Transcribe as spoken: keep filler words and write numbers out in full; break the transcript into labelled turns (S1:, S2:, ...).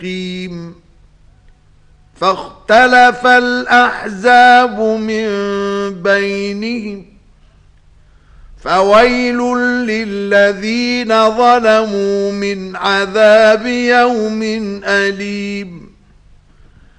S1: مستقيم فاختلف الأحزاب من بينهم فويل للذين ظلموا من عذاب يوم أليم